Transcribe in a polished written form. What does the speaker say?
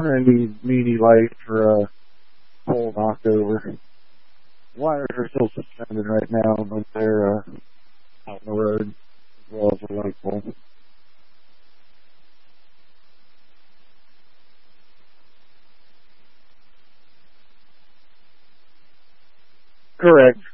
I need meaty light for a pole knocked over. Wires are still suspended right now, but they're out on the road as well as the light pole. Correct.